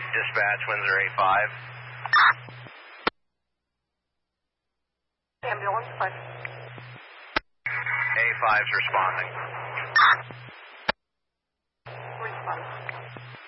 Dispatch, Windsor A5. Ambulance 5. A5's responding. Response.